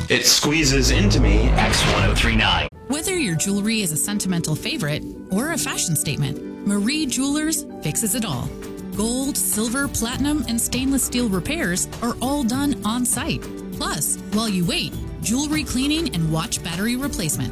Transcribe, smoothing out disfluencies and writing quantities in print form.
It squeezes into me. X1039. Whether your jewelry is a sentimental favorite or a fashion statement, Marie Jewelers fixes it all. Gold, silver, platinum, and stainless steel repairs are all done on site. Plus, while you wait, jewelry cleaning and watch battery replacement.